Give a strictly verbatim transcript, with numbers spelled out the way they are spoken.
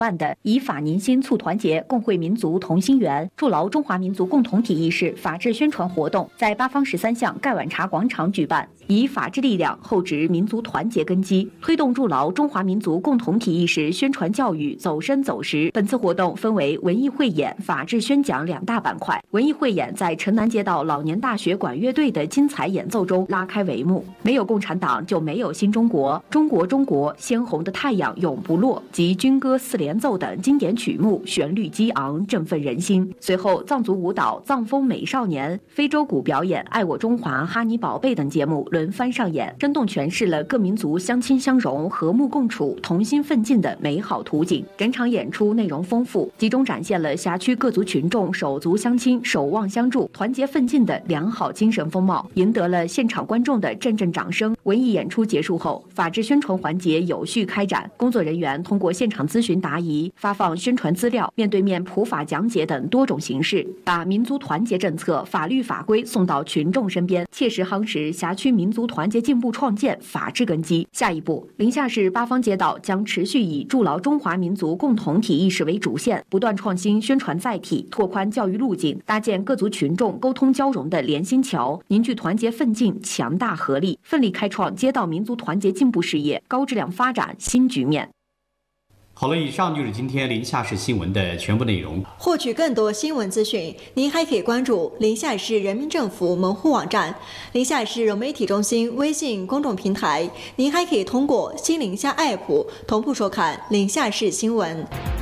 办的以法凝心促团结，共惠民族同心圆，筑牢中华民族共同体意识法治宣传活动在八方十三巷盖碗茶广场举办，以法治力量厚植民族团结根基，推动筑牢中华民族共同体意识宣传教育走深走实。本次活动分为文艺汇演、法治宣讲两大板块。文艺汇演在城南街道老年大学管乐队的精彩演奏中拉开帷幕，没有共产党就没有新中国，中国中国，鲜红的太阳永不落及军歌四连奏等经典曲目旋律激昂，振奋人心。随后藏族舞蹈、藏风美少年、非洲鼓表演、爱我中华、哈尼宝贝等节目轮番上演，生动诠释了各民族相亲相融、和睦共处、同心奋进的美好图景。整场演出内容丰富，集中展现了辖区各族群众手足相亲、守望相助、团结奋进的良好精神风貌，赢得了现场观众的阵阵掌声。文艺演出结束后，法治宣传环节有序开展，工作人员通过现场咨询答疑、发放宣传资料、面对面普法讲解等多种形式，把民族团结政策、法律法规送到群众身边，切实夯实辖区民族团结进步创建法治根基。下一步，临夏市八方街道将持续以筑牢中华民族共同体意识为主线，不断创新宣传载体，拓宽教育路径，搭建各族群众沟通交融的连心桥，凝聚团结奋进强大合力，奋力开创街道民族团结进步事业高质量发展新局面。 好了，以上就是今天临夏市新闻的全部内容。 获取更多新闻资讯，您还可以关注临夏市人民政府门户网站、临夏市融媒体中心微信公众平台。您还可以通过新临夏 A P P 同步收看临夏市新闻。